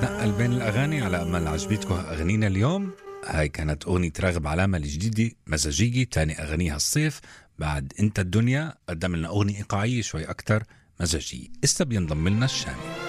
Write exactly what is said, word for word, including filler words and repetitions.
نتنقل بين الأغاني على أمل عجبتكم أغنينا اليوم. هاي كانت أغنية راغب علامة الجديدة مزاجية، تاني أغنيها الصيف بعد انت الدنيا. قدم لنا أغنية إيقاعية شوي أكتر مزاجية. استا بينضم لنا الشامي.